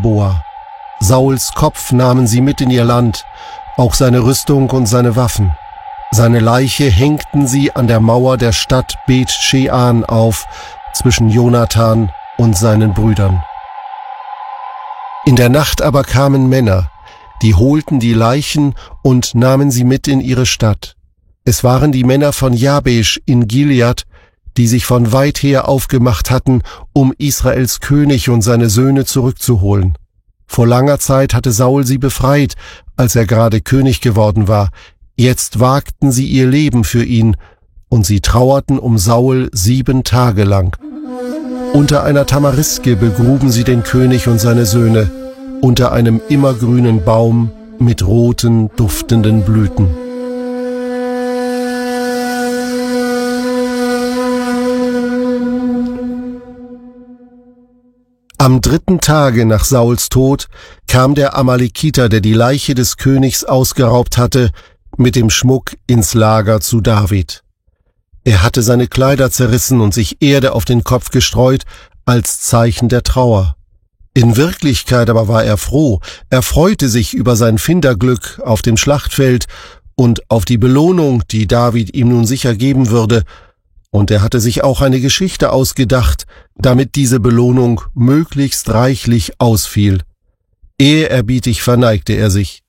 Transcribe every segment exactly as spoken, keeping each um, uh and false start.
Gilboa. Sauls Kopf nahmen sie mit in ihr Land, auch seine Rüstung und seine Waffen. Seine Leiche hängten sie an der Mauer der Stadt Bet Shean auf, zwischen Jonathan und seinen Brüdern. In der Nacht aber kamen Männer, die holten die Leichen und nahmen sie mit in ihre Stadt. Es waren die Männer von Jabesh in Gilead, die sich von weit her aufgemacht hatten, um Israels König und seine Söhne zurückzuholen. Vor langer Zeit hatte Saul sie befreit, als er gerade König geworden war. Jetzt wagten sie ihr Leben für ihn, und sie trauerten um Saul sieben Tage lang. Unter einer Tamariske begruben sie den König und seine Söhne, unter einem immergrünen Baum mit roten, duftenden Blüten. Am dritten Tage nach Sauls Tod kam der Amalekiter, der die Leiche des Königs ausgeraubt hatte, mit dem Schmuck ins Lager zu David. Er hatte seine Kleider zerrissen und sich Erde auf den Kopf gestreut, als Zeichen der Trauer. In Wirklichkeit aber war er froh, er freute sich über sein Finderglück auf dem Schlachtfeld und auf die Belohnung, die David ihm nun sicher geben würde, und er hatte sich auch eine Geschichte ausgedacht, damit diese Belohnung möglichst reichlich ausfiel. Ehrerbietig verneigte er sich.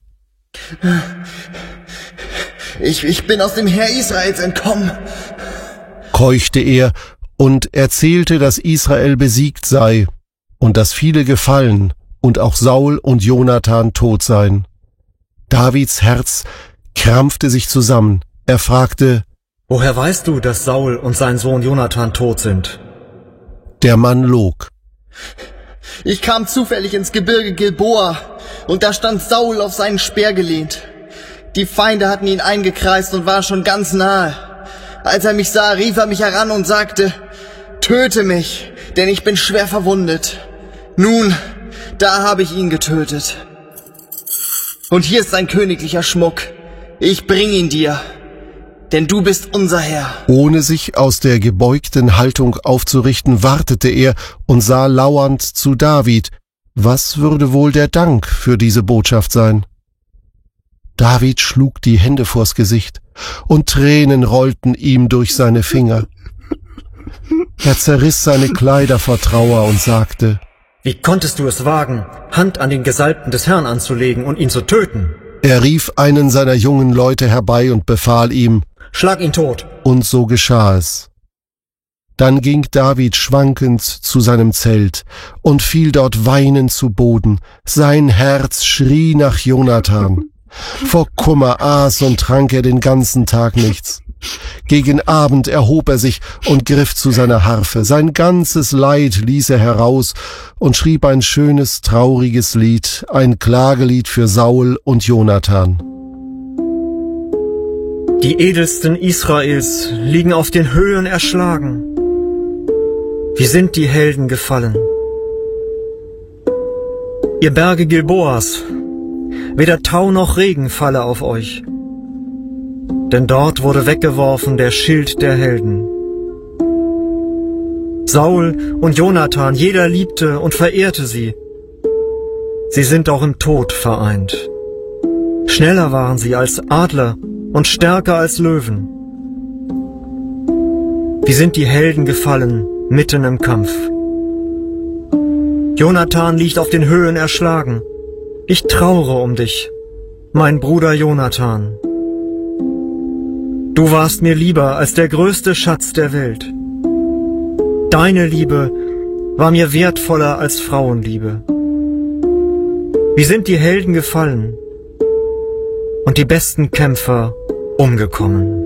Ich, ich bin aus dem Heer Israels entkommen, keuchte er und erzählte, dass Israel besiegt sei und dass viele gefallen und auch Saul und Jonathan tot seien. Davids Herz krampfte sich zusammen. Er fragte: Woher weißt du, dass Saul und sein Sohn Jonathan tot sind? Der Mann log. Ich kam zufällig ins Gebirge Gilboa, und da stand Saul auf seinen Speer gelehnt. Die Feinde hatten ihn eingekreist und waren schon ganz nahe. Als er mich sah, rief er mich heran und sagte: Töte mich, denn ich bin schwer verwundet. Nun, da habe ich ihn getötet. Und hier ist sein königlicher Schmuck. Ich bring ihn dir, denn du bist unser Herr. Ohne sich aus der gebeugten Haltung aufzurichten, wartete er und sah lauernd zu David. Was würde wohl der Dank für diese Botschaft sein? David schlug die Hände vors Gesicht, und Tränen rollten ihm durch seine Finger. Er zerriss seine Kleider vor Trauer und sagte: Wie konntest du es wagen, Hand an den Gesalbten des Herrn anzulegen und ihn zu töten? Er rief einen seiner jungen Leute herbei und befahl ihm: Schlag ihn tot! Und so geschah es. Dann ging David schwankend zu seinem Zelt und fiel dort weinend zu Boden. Sein Herz schrie nach Jonathan. Vor Kummer aß und trank er den ganzen Tag nichts. Gegen Abend erhob er sich und griff zu seiner Harfe. Sein ganzes Leid ließ er heraus und schrieb ein schönes, trauriges Lied, ein Klagelied für Saul und Jonathan. Die edelsten Israels liegen auf den Höhen erschlagen. Wie sind die Helden gefallen? Ihr Berge Gilboas, weder Tau noch Regen falle auf euch. Denn dort wurde weggeworfen der Schild der Helden. Saul und Jonathan, jeder liebte und verehrte sie. Sie sind auch im Tod vereint. Schneller waren sie als Adler und stärker als Löwen. Wie sind die Helden gefallen mitten im Kampf. Jonathan liegt auf den Höhen erschlagen. Ich trauere um dich, mein Bruder Jonathan. Du warst mir lieber als der größte Schatz der Welt. Deine Liebe war mir wertvoller als Frauenliebe. Wie sind die Helden gefallen und die besten Kämpfer umgekommen.